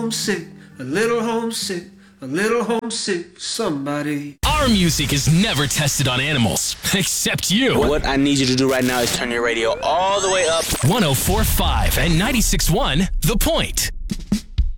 homesick, a little homesick, a little homesick for somebody. Our music is never tested on animals, except you. What I need you to do right now is turn your radio all the way up. 104.5 and 96.1 The Point.